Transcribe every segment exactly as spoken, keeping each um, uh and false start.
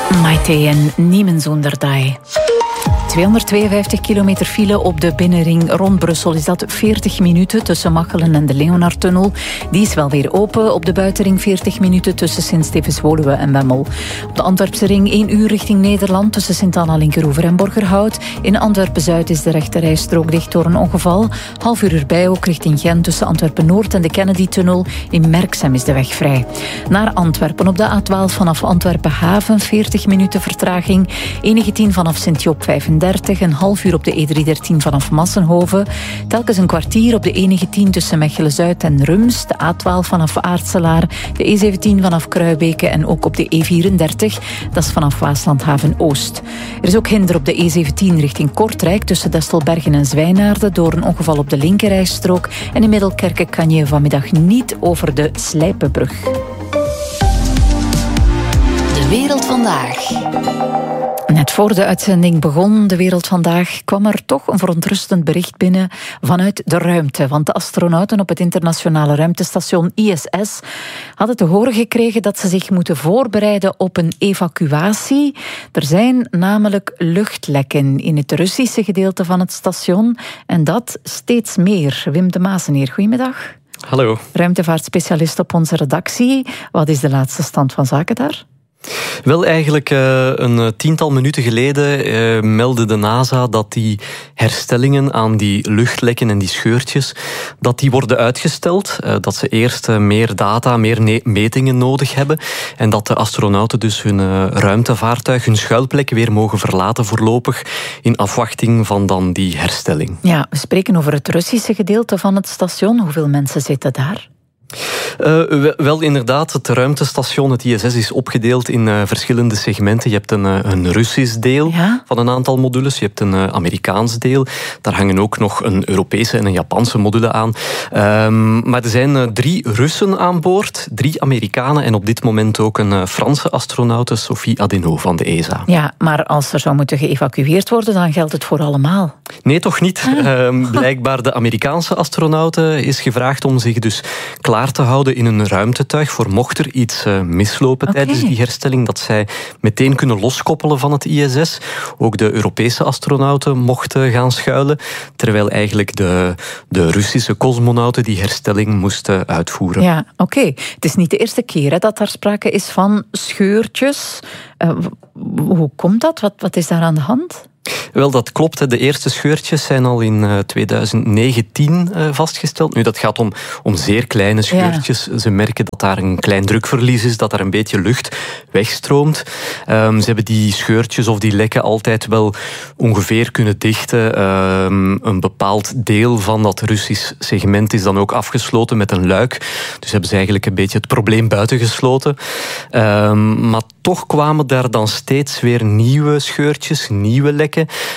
Maite en Niemen zonder Dai. tweehonderdtweeënvijftig kilometer file op de binnenring rond Brussel. Is dat veertig minuten tussen Machelen en de Leonardtunnel. Die is wel weer open. Op de buitenring veertig minuten tussen Sint-Stevens-Woluwe en Wemmel. Op de Antwerpse ring één uur richting Nederland tussen Sint-Anna, Linkeroever en Borgerhout. In Antwerpen-Zuid is de rechterrijstrook dicht door een ongeval. Half uur erbij ook richting Gent tussen Antwerpen-Noord en de Kennedy-tunnel. In Merksem is de weg vrij. Naar Antwerpen op de A twaalf vanaf Antwerpen-Haven. veertig minuten vertraging. E negentien vanaf Sint-Job vijfendertig. Een half uur op de E driehonderddertien vanaf Massenhoven. Telkens een kwartier op de E negentien tussen Mechelen-Zuid en Rums. De A twaalf vanaf Aartselaar. De E zeventien vanaf Kruibeke. En ook op de E vierendertig. Dat is vanaf Waaslandhaven-Oost. Er is ook hinder op de E zeventien richting Kortrijk. Tussen Destelbergen en Zwijnaarden. Door een ongeval op de linkerrijstrook. En in Middelkerke kan je vanmiddag niet over de Slijpenbrug. De wereld vandaag. Net voor de uitzending begon De Wereld Vandaag kwam er toch een verontrustend bericht binnen vanuit de ruimte. Want de astronauten op het internationale ruimtestation I S S hadden te horen gekregen dat ze zich moeten voorbereiden op een evacuatie. Er zijn namelijk luchtlekken in het Russische gedeelte van het station. En dat steeds meer. Wim de Maaseneer, goedemiddag. Hallo. Ruimtevaartspecialist op onze redactie. Wat is de laatste stand van zaken daar? Wel, eigenlijk uh, een tiental minuten geleden uh, meldde de NASA dat die herstellingen aan die luchtlekken en die scheurtjes, dat die worden uitgesteld. Uh, dat ze eerst uh, meer data, meer ne- metingen nodig hebben. En dat de astronauten dus hun uh, ruimtevaartuig, hun schuilplek weer mogen verlaten voorlopig in afwachting van dan die herstelling. Ja, we spreken over het Russische gedeelte van het station. Hoeveel mensen zitten daar? Uh, wel, inderdaad, het ruimtestation, het I S S, is opgedeeld in uh, verschillende segmenten. Je hebt een, uh, een Russisch deel ja? van een aantal modules. Je hebt een uh, Amerikaans deel. Daar hangen ook nog een Europese en een Japanse module aan. Um, maar er zijn uh, drie Russen aan boord, drie Amerikanen en op dit moment ook een uh, Franse astronaute, Sophie Adenau van de E S A. Ja, maar als er zou moeten geëvacueerd worden, dan geldt het voor allemaal. Nee, toch niet. Ah. Um, blijkbaar de Amerikaanse astronauten is gevraagd om zich dus klaar te houden in een ruimtetuig voor mocht er iets uh, mislopen okay. tijdens die herstelling, dat zij meteen kunnen loskoppelen van het I S S. Ook de Europese astronauten mochten gaan schuilen, terwijl eigenlijk de, de Russische cosmonauten die herstelling moesten uitvoeren. Ja, oké. Okay. Het is niet de eerste keer hè, dat daar sprake is van scheurtjes. Uh, hoe komt dat? Wat, wat is daar aan de hand? Wel, dat klopt. De eerste scheurtjes zijn al in twintig negentien vastgesteld. Nu, dat gaat om, om zeer kleine scheurtjes. Ja. Ze merken dat daar een klein drukverlies is, dat daar een beetje lucht wegstroomt. Um, ze hebben die scheurtjes of die lekken altijd wel ongeveer kunnen dichten. Um, een bepaald deel van dat Russisch segment is dan ook afgesloten met een luik. Dus hebben ze eigenlijk een beetje het probleem buitengesloten. Um, maar toch kwamen daar dan steeds weer nieuwe scheurtjes, nieuwe lekken.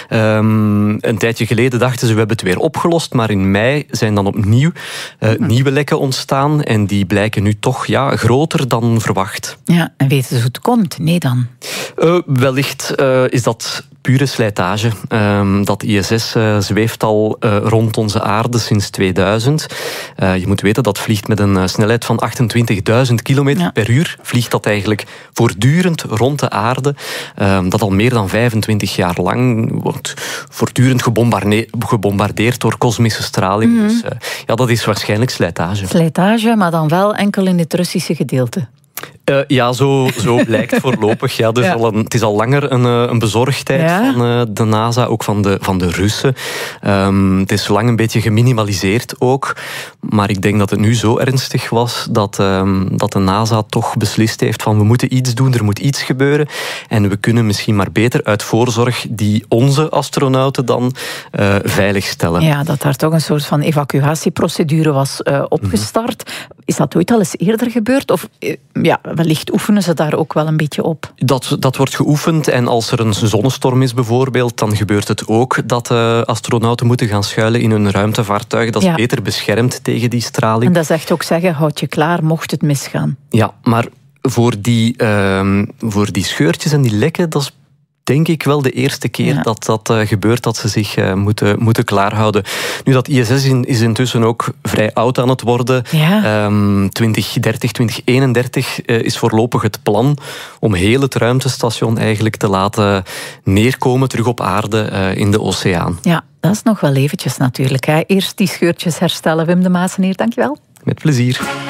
Um, een tijdje geleden dachten ze, we hebben het weer opgelost, maar in mei zijn dan opnieuw uh, nieuwe lekken ontstaan en die blijken nu toch ja, groter dan verwacht. Ja, en weten ze hoe het komt? Nee dan? Uh, wellicht uh, is dat pure slijtage. Um, dat I S S uh, zweeft al uh, rond onze aarde sinds tweeduizend. Uh, je moet weten, dat vliegt met een uh, snelheid van achtentwintigduizend kilometer ja. per uur. Vliegt dat eigenlijk voortdurend rond de aarde. Um, dat al meer dan vijfentwintig jaar lang wordt voortdurend gebombardeerd, gebombardeerd door kosmische straling. Mm-hmm. Dus uh, ja, dat is waarschijnlijk slijtage. Slijtage, maar dan wel enkel in het Russische gedeelte. Uh, ja, zo, zo blijkt voorlopig. Ja, dus ja. al een, het is al langer een, een bezorgdheid ja. van uh, de NASA, ook van de, van de Russen. Um, het is lang een beetje geminimaliseerd ook. Maar ik denk dat het nu zo ernstig was dat, um, dat de NASA toch beslist heeft van we moeten iets doen, er moet iets gebeuren. En we kunnen misschien maar beter uit voorzorg die onze astronauten dan uh, veiligstellen. Ja, dat daar toch een soort van evacuatieprocedure was uh, opgestart. Mm-hmm. Is dat ooit al eens eerder gebeurd? Of uh, ja, wellicht oefenen ze daar ook wel een beetje op? Dat, dat wordt geoefend en als er een zonnestorm is bijvoorbeeld, dan gebeurt het ook dat uh, astronauten moeten gaan schuilen in hun ruimtevaartuig. Dat is ja. beter beschermd tegen die straling. En dat is echt ook zeggen, houd je klaar mocht het misgaan. Ja, maar voor die, uh, voor die scheurtjes en die lekken, dat is denk ik wel de eerste keer ja. dat dat uh, gebeurt, dat ze zich uh, moeten, moeten klaarhouden. Nu, dat I S S in, is intussen ook vrij oud aan het worden. Ja. Um, twintig dertig, twintig eenendertig uh, is voorlopig het plan om heel het ruimtestation eigenlijk te laten neerkomen terug op aarde uh, in de oceaan. Ja, dat is nog wel eventjes natuurlijk. Hè. Eerst die scheurtjes herstellen. Wim de Maaseneer, dankjewel. Met plezier.